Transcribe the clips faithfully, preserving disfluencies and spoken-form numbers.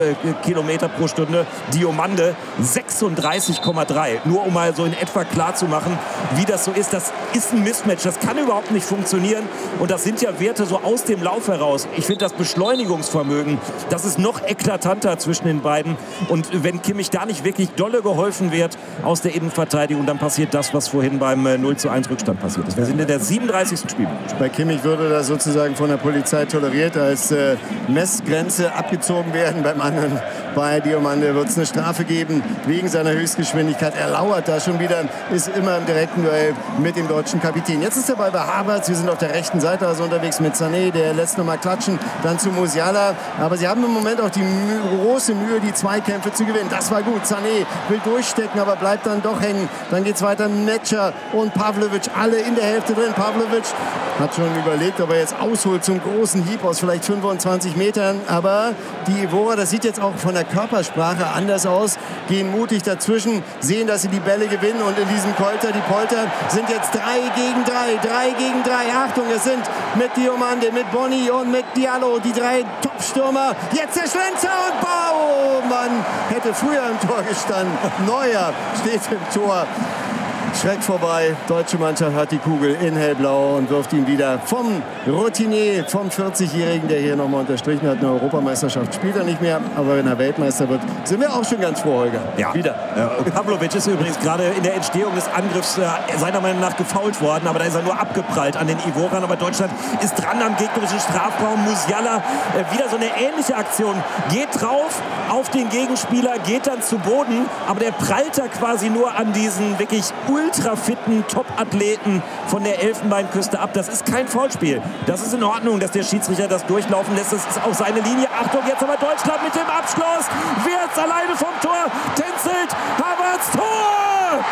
Kilometer pro Stunde. Diomande sechsunddreißig Komma drei. Nur um mal so in etwa klar zu machen, wie das so ist. Das ist ein Mismatch. Das kann überhaupt nicht funktionieren. Und das sind ja Werte so aus dem Lauf heraus. Ich finde das Beschleunigungsvermögen, das ist noch eklatanter zwischen den beiden. Und wenn Kimmich da nicht wirklich dolle geholfen wird aus der Innenverteidigung, dann passiert das, was vorhin beim null zu eins Rückstand passiert ist. Wir sind in der siebenunddreißigsten Spielminute. Bei Kimmich würde das sozusagen von der Polizei toleriert als äh, Messgrenze abgezogen werden. Beim anderen bei Diomande wird es eine Strafe geben wegen seiner Höchstgeschwindigkeit. Er lauert da schon wieder, ist immer im direkten Duell mit dem deutschen Kapitän. Jetzt ist er bei Havertz. Wir sind auf der rechten Seite also unterwegs mit Sané. Der lässt noch mal klatschen. Dann zu Musiala. Aber sie haben im Moment auch die Mühe, große Mühe, die Zweikämpfe zu gewinnen. Das war gut. Sané will durchstecken, aber bleibt dann doch hängen. Dann geht es weiter. Netscher und Pavlovic, alle in der Hälfte drin. Pavlovic hat schon überlegt, ob er jetzt ausholt zum großen Hieb aus vielleicht fünfundzwanzig Metern. Aber die Evora, das sieht jetzt auch von der Körpersprache anders aus, gehen mutig dazwischen, sehen, dass sie die Bälle gewinnen und in diesem Polter, die Polter sind jetzt drei gegen drei, drei gegen drei. Achtung, es sind mit Diomande, mit Boni und mit Diallo die drei Top-Stürmer. Jetzt der Schlenzer und Baumann hätte früher im Tor gestanden. Neuer steht im Tor. Schreck vorbei, deutsche Mannschaft hat die Kugel in hellblau und wirft ihn wieder vom Routinier, vom vierzigjährigen, der hier nochmal unterstrichen hat, eine Europameisterschaft spielt er nicht mehr, aber wenn er Weltmeister wird, sind wir auch schon ganz froh, Holger. Ja, wieder. Ja. Pavlovic ist übrigens gerade in der Entstehung des Angriffs äh, seiner Meinung nach gefoult worden, aber da ist er nur abgeprallt an den Ivorern, aber Deutschland ist dran am gegnerischen Strafraum. Musiala, äh, wieder so eine ähnliche Aktion, geht drauf auf den Gegenspieler, geht dann zu Boden, aber der prallt da quasi nur an diesen wirklich ultrafitten Top-Athleten von der Elfenbeinküste ab. Das ist kein Foulspiel. Das ist in Ordnung, dass der Schiedsrichter das durchlaufen lässt. Das ist auch seine Linie. Achtung, jetzt aber Deutschland mit dem Abschluss. Wirtz alleine vom Tor. Tänzelt. Havertz, Tor!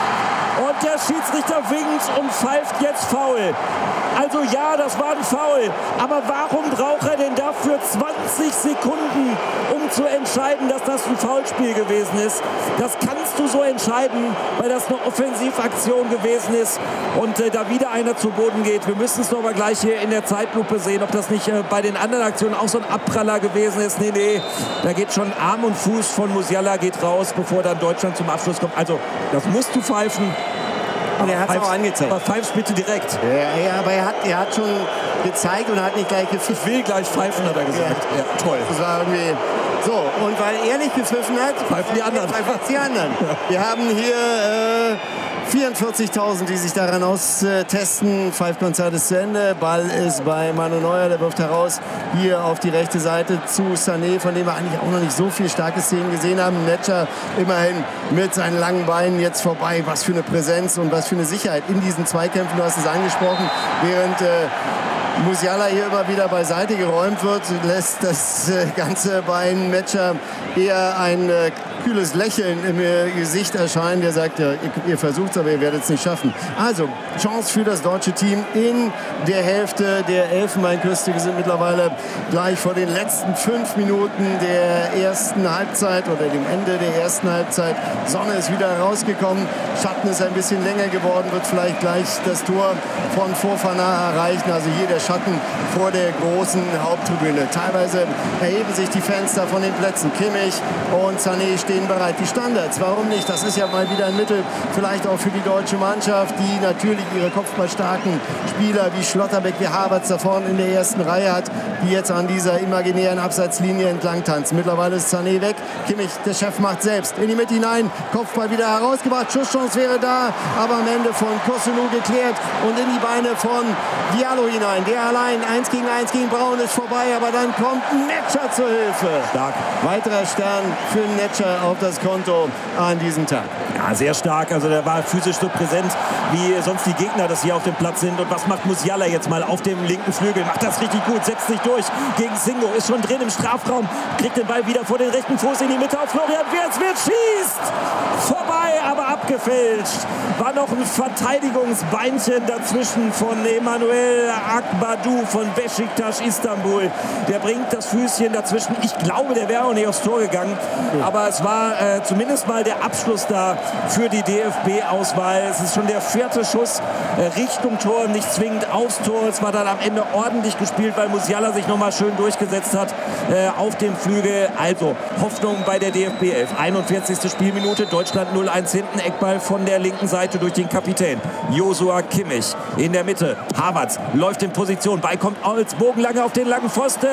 Und der Schiedsrichter winkt und pfeift jetzt Foul. Also ja, das war ein Foul. Aber warum braucht er denn dafür zwanzig Sekunden, um zu entscheiden, dass das ein Foulspiel gewesen ist? Das kannst du so entscheiden, weil das eine Offensivaktion gewesen ist und äh, da wieder einer zu Boden geht. Wir müssen es noch mal gleich hier in der Zeitlupe sehen, ob das nicht äh, bei den anderen Aktionen auch so ein Abpraller gewesen ist. Nee, nee, da geht schon Arm und Fuß von Musiala geht raus, bevor dann Deutschland zum Abschluss kommt. Also, das musst du pfeifen. Und er hat es auch angezeigt. Aber pfeifst bitte direkt. Ja, ja, aber er hat, er hat schon gezeigt und hat nicht gleich gepfiffen. Ich will gleich pfeifen, hat er gesagt. Ja, ja, toll. Das war irgendwie so. Und weil er nicht gepfiffen hat, pfeifen die anderen. Pfeifen die anderen. Ja. Wir haben hier äh, vierundvierzigtausend, die sich daran austesten. Pfeifkonzert ist zu Ende. Ball ist bei Manu Neuer, der wirft heraus hier auf die rechte Seite zu Sané, von dem wir eigentlich auch noch nicht so viel starke Szenen gesehen haben. Netscher immerhin mit seinen langen Beinen jetzt vorbei. Was für eine Präsenz und was für eine Sicherheit in diesen Zweikämpfen. Du hast es angesprochen. Während äh, Musiala hier immer wieder beiseite geräumt wird, lässt das äh, Ganze bei Netscher eher ein äh, kühles Lächeln im äh, Gesicht erscheinen. Der sagt, ja, ihr, ihr versucht es, aber ihr werdet es nicht schaffen. Also, Chance für das deutsche Team in der Hälfte der Elfenbeinküste. Wir sind mittlerweile gleich vor den letzten fünf Minuten der ersten Halbzeit oder dem Ende der ersten Halbzeit. Sonne ist wieder rausgekommen. Schatten ist ein bisschen länger geworden, wird vielleicht gleich das Tor von Fofana erreichen. Also hier der Schatten vor der großen Haupttribüne. Teilweise erheben sich die Fans da von den Plätzen. Kimmich und Sané stehen bereit. Die Standards, warum nicht? Das ist ja mal wieder ein Mittel, vielleicht auch für die deutsche Mannschaft, die natürlich ihre kopfballstarken Spieler wie Schlotterbeck, wie Havertz da vorne in der ersten Reihe hat, die jetzt an dieser imaginären Abseitslinie entlang tanzen. Mittlerweile ist Sané weg. Kimmich, der Chef, macht selbst in die Mitte hinein. Kopfball wieder herausgebracht. Schusschance wäre da, aber am Ende von Kosunu geklärt und in die Beine von Diallo hinein. Der allein eins gegen eins gegen Braun ist vorbei, aber dann kommt Netscher zur Hilfe. Stark. Weiterer Stern für Netscher auf das Konto an diesem Tag. Ja, sehr stark. Also der war physisch so präsent, wie sonst die Gegner das hier auf dem Platz sind. Und was macht Musiala jetzt mal auf dem linken Flügel? Macht das richtig gut, setzt sich durch gegen Singo, ist schon drin im Strafraum, kriegt den Ball wieder vor den rechten Fuß in die Mitte auf Florian Wirtz. Wirtz schießt! Vorbei, aber abgefälscht. War noch ein Verteidigungsbeinchen dazwischen von Emanuel Akbadou von Beşiktaş Istanbul. Der bringt das Füßchen dazwischen. Ich glaube, der wäre auch nicht aufs Tor gegangen. Aber es war äh, zumindest mal der Abschluss da für die D F B-Auswahl. Es ist schon der vierte Schuss äh, Richtung Tor, nicht zwingend aufs Tor. Es war dann am Ende ordentlich gespielt, weil Musiala sich nochmal schön durchgesetzt hat äh, auf dem Flügel. Also Hoffnung bei der D F B elf. einundvierzigste Spielminute, Deutschland null eins hinten. Eckball von der linken Seite durch den Kapitän Joshua Kimmich. In der Mitte Havertz läuft in Position. Ball kommt als bogenlange auf den langen Pfosten.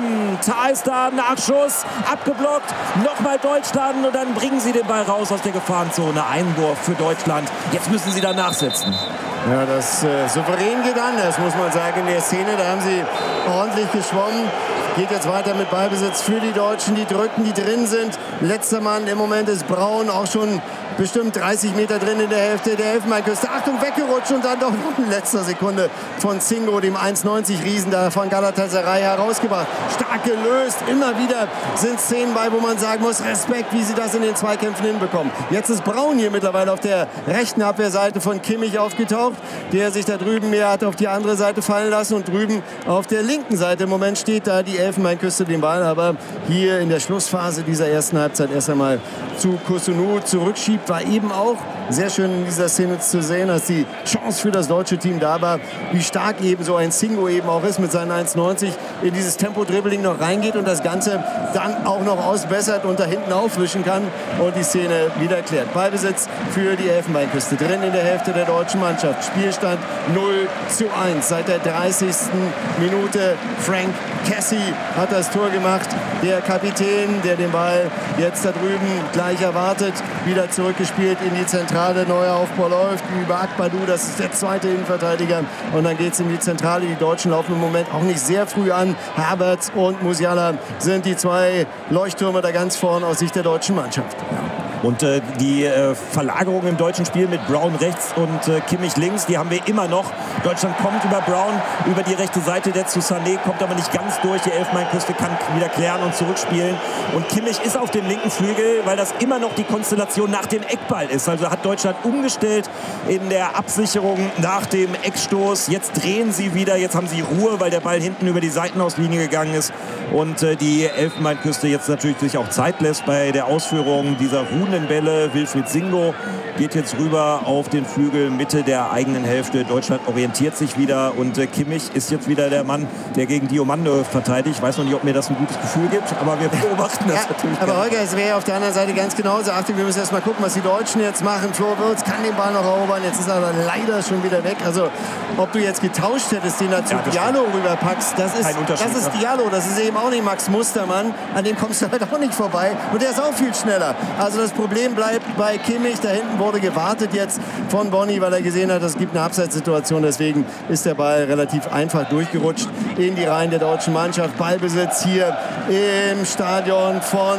Tah ist da, Nachschuss, abgeblockt. Nochmal Deutschland und dann bringen sie den Ball raus aus der Gefahrenzone. Einwurf für Deutschland. Jetzt müssen sie da nachsetzen. Ja, das äh, souverän geht anders, muss man sagen, in der Szene. Da haben sie ordentlich geschwommen. Geht jetzt weiter mit Ballbesitz für die Deutschen. Die drücken, die drin sind. Letzter Mann im Moment ist Braun, auch schon bestimmt dreißig Meter drin in der Hälfte der Elfenbeinküste. Achtung, weggerutscht und dann doch noch in letzter Sekunde von Zingo, dem eins neunzig Riesen da von Galatasaray, herausgebracht. Stark gelöst. Immer wieder sind Szenen bei, wo man sagen muss, Respekt, wie sie das in den Zweikämpfen hinbekommen. Jetzt ist Braun hier mittlerweile auf der rechten Abwehrseite von Kimmich aufgetaucht, der sich da drüben mehr hat auf die andere Seite fallen lassen und drüben auf der linken Seite im Moment steht da die Elfenbeinküste den Ball, aber hier in der Schlussphase dieser ersten Halbzeit erst einmal zu Kusunu zurückschiebt, war eben auch sehr schön in dieser Szene zu sehen, dass die Chance für das deutsche Team da war, wie stark eben so ein Zingo eben auch ist mit seinen eins neunzig, in dieses Tempo-Dribbling noch reingeht und das Ganze dann auch noch ausbessert und da hinten aufwischen kann und die Szene wieder klärt. Ballbesitz für die Elfenbeinküste, drin in der Hälfte der deutschen Mannschaft. Spielstand null zu eins seit der dreißigsten Minute. Frank Cassie hat das Tor gemacht. Der Kapitän, der den Ball jetzt da drüben gleich erwartet, wieder zurückgespielt in die Zentrale. Neuer Aufbau läuft über Akbadu, das ist der zweite Innenverteidiger. Und dann geht es in die Zentrale. Die Deutschen laufen im Moment auch nicht sehr früh an. Havertz und Musiala sind die zwei Leuchttürme da ganz vorn aus Sicht der deutschen Mannschaft. Und äh, die äh, Verlagerung im deutschen Spiel mit Braun rechts und äh, Kimmich links, die haben wir immer noch. Deutschland kommt über Braun, über die rechte Seite, der zu Sané, kommt aber nicht ganz durch. Die Elfenbeinküste kann wieder klären und zurückspielen. Und Kimmich ist auf dem linken Flügel, weil das immer noch die Konstellation nach dem Eckball ist. Also hat Deutschland umgestellt in der Absicherung nach dem Eckstoß. Jetzt drehen sie wieder, jetzt haben sie Ruhe, weil der Ball hinten über die Seitenauslinie gegangen ist. Und äh, die Elfenbeinküste jetzt natürlich sich auch Zeit lässt bei der Ausführung dieser ruhenden Bälle. Wilfried Zingo geht jetzt rüber auf den Flügel, Mitte der eigenen Hälfte. Deutschland orientiert sich wieder und äh, Kimmich ist jetzt wieder der Mann, der gegen Diomande verteidigt. Ich weiß noch nicht, ob mir das ein gutes Gefühl gibt, aber wir beobachten das ja, natürlich. Aber gerne. Holger, es wäre auf der anderen Seite ganz genauso. Achtung, wir müssen erst mal gucken, was die Deutschen jetzt machen. Flo Wirtz kann den Ball noch erobern, jetzt ist er aber leider schon wieder weg. Also, ob du jetzt getauscht hättest, den dazu ja, Diallo rüberpackst, das ist, das ist Diallo, das ist eben auch nicht Max Mustermann. An dem kommst du halt auch nicht vorbei. Und der ist auch viel schneller. Also, das Problem bleibt bei Kimmich. Da hinten wurde gewartet jetzt von Bonny, weil er gesehen hat, es gibt eine Abseitssituation. Deswegen ist der Ball relativ einfach durchgerutscht in die Reihen der deutschen Mannschaft. Ballbesitz hier im Stadion von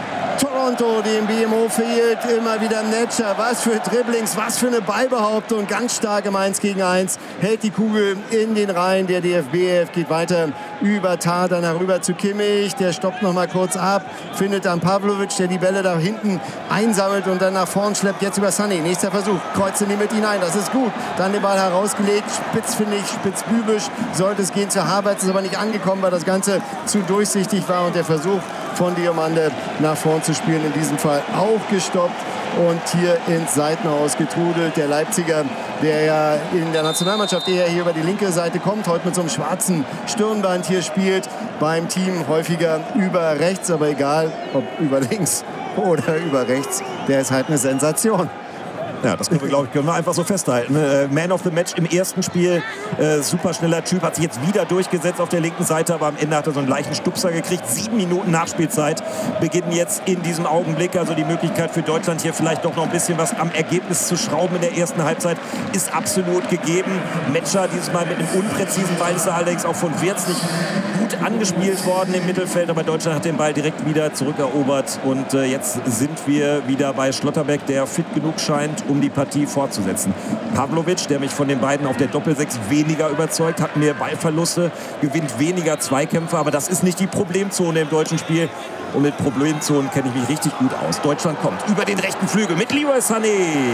Toronto, dem B M O fehlt immer wieder Netscher. Was für Dribblings, was für eine Ballbehauptung. Ganz stark im eins gegen eins. Hält die Kugel in den Reihen der D F B elf. Geht weiter über Tah, dann rüber zu Kimmich. Der stoppt noch mal kurz ab. Findet dann Pavlovic, der die Bälle da hinten einsammelt und dann nach vorn schleppt. Jetzt über Sané. Nächster Versuch. Kreuzt in die Mitte hinein. Das ist gut. Dann den Ball herausgelegt. Spitz, finde ich, spitzbübisch. Sollte es gehen zu Havertz. Ist aber nicht angekommen, weil das Ganze zu durchsichtig war. Und der Versuch von Diomande nach vorn zu spielen, in diesem Fall auch gestoppt und hier ins Seitenhaus getrudelt. Der Leipziger, der ja in der Nationalmannschaft eher hier über die linke Seite kommt, heute mit so einem schwarzen Stirnband hier spielt, beim Team häufiger über rechts, aber egal, ob über links oder über rechts, der ist halt eine Sensation. Ja, das können wir, glaube ich, können wir einfach so festhalten. Äh, Man of the Match im ersten Spiel. Äh, super schneller Typ, hat sich jetzt wieder durchgesetzt auf der linken Seite, aber am Ende hat er so einen leichten Stupser gekriegt. Sieben Minuten Nachspielzeit beginnen jetzt in diesem Augenblick. Also die Möglichkeit für Deutschland hier vielleicht doch noch ein bisschen was am Ergebnis zu schrauben in der ersten Halbzeit ist absolut gegeben. Metscher dieses Mal mit einem unpräzisen Ball, ist er allerdings auch von Wirtz nicht gut angespielt worden im Mittelfeld, aber Deutschland hat den Ball direkt wieder zurückerobert und äh, jetzt sind wir wieder bei Schlotterbeck, der fit genug scheint, um die Partie fortzusetzen. Pavlovic, der mich von den beiden auf der Doppelsechs weniger überzeugt, hat mehr Ballverluste, gewinnt weniger Zweikämpfe, aber das ist nicht die Problemzone im deutschen Spiel. Und mit Problemzonen kenne ich mich richtig gut aus. Deutschland kommt über den rechten Flügel mit Leroy Sané.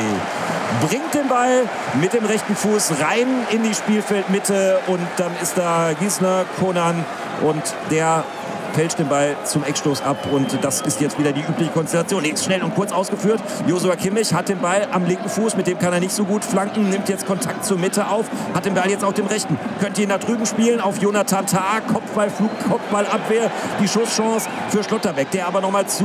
Bringt den Ball mit dem rechten Fuß rein in die Spielfeldmitte und dann ist da Gisner Konan und der fälscht den Ball zum Eckstoß ab und das ist jetzt wieder die übliche Konstellation. Nee, ist schnell und kurz ausgeführt. Joshua Kimmich hat den Ball am linken Fuß, mit dem kann er nicht so gut flanken, nimmt jetzt Kontakt zur Mitte auf, hat den Ball jetzt auf dem rechten. Könnte ihn da drüben spielen auf Jonathan Tah, Kopfball, Flug, Kopfballabwehr, die Schusschance für Schlotterbeck, der aber nochmal zu